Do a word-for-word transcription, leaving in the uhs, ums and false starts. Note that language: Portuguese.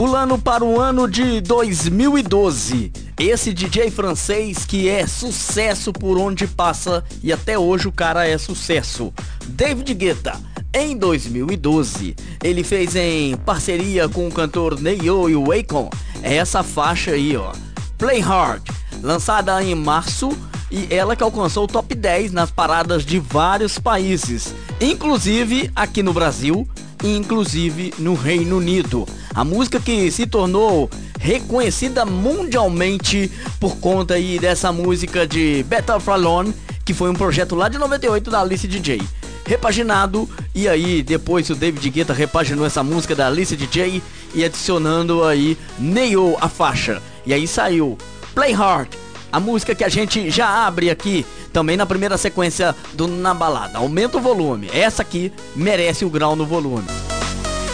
Pulando para o ano de dois mil e doze, esse D J francês que é sucesso por onde passa e até hoje o cara é sucesso, David Guetta. Em dois mil e doze, ele fez em parceria com o cantor Neo e o Akon essa faixa aí, ó, Play Hard, lançada em março, e ela que alcançou o top dez nas paradas de vários países, inclusive aqui no Brasil e inclusive no Reino Unido. A música que se tornou reconhecida mundialmente por conta aí dessa música de Better For Alone, que foi um projeto lá de noventa e oito da Alice D J, repaginado, e aí depois o David Guetta repaginou essa música da Alice D J e adicionando aí Neo a faixa, e aí saiu Play Hard, a música que a gente já abre aqui também na primeira sequência do Na Balada. Aumenta o volume, essa aqui merece o grau no volume.